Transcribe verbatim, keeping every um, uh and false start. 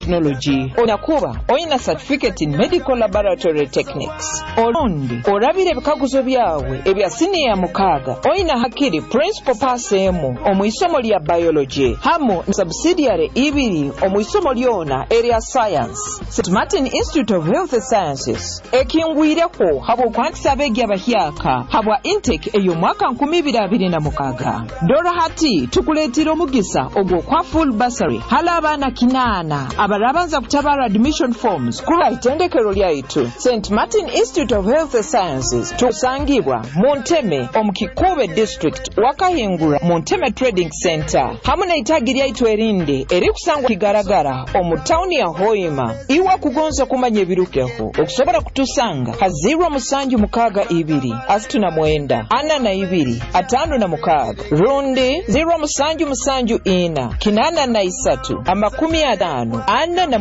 technology onakuba oyina certificate in medical laboratory techniques olundi olabire ebikaguzo byawe ebya senior mukaaga oyina hakiri principal pass emu omwisomo lya biology hamu subsidiary ibiri omwisomo lyona area science Saint Martin Institute of Health Sciences ekingwireko habo kwakisa abegi abahyaka habwa intake eyo mwaka nkumi ibiri abiri na mukaaga dora hati tukuletira omugisa ogwo kwa full bursary hala abana kinana abarabanza kutabara admission forms kuba itendekero lyaitu Saint Martin Institute of Health Sciences tusangibwa Monteme omukikube district wakahingura Monteme Trading Center hamuna itagiri yaitu erinde eri kusangwa kigaragara omutawuni ya Hoima iwa kugonza kumanye birukeho okusobora kutusanga hazirwa musanju mukaga ibiri asituna mwenda ana na ibiri atanu na mukaga rundi zirwa musanju musanju ina kinana na isatu amakumi atano ana na